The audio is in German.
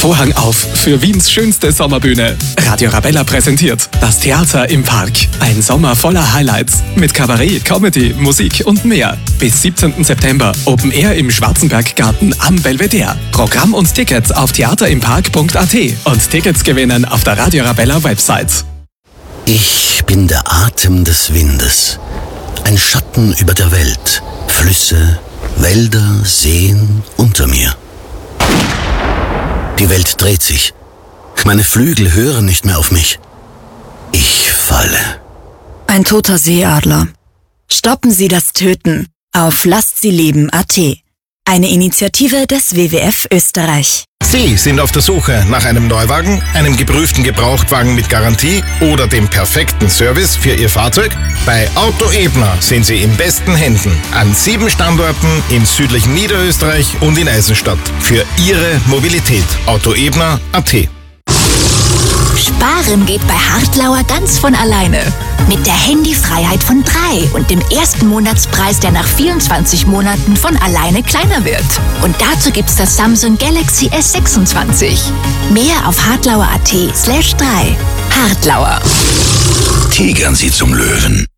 Vorhang auf für Wiens schönste Sommerbühne. Radio Arabella präsentiert das Theater im Park. Ein Sommer voller Highlights mit Kabarett, Comedy, Musik und mehr. Bis 17. September Open Air im Schwarzenberggarten am Belvedere. Programm und Tickets auf theaterimpark.at und Tickets gewinnen auf der Radio Arabella Website. Ich bin der Atem des Windes, ein Schatten über der Welt, Flüsse, Wälder, Seen unter mir. Die Welt dreht sich. Meine Flügel hören nicht mehr auf mich. Ich falle. Ein toter Seeadler. Stoppen Sie das Töten auf lasstsie-leben.at. Eine Initiative des WWF Österreich. Sie sind auf der Suche nach einem Neuwagen, einem geprüften Gebrauchtwagen mit Garantie oder dem perfekten Service für Ihr Fahrzeug? Bei Auto Ebner sind Sie in besten Händen. An 7 Standorten im südlichen Niederösterreich und in Eisenstadt. Für Ihre Mobilität. autoebner.at. Sparen geht bei Hartlauer ganz von alleine. Mit der Handyfreiheit von 3 und dem ersten Monatspreis, der nach 24 Monaten von alleine kleiner wird. Und dazu gibt's das Samsung Galaxy S26. Mehr auf hartlauer.at/3. Hartlauer. Tigern Sie zum Löwen.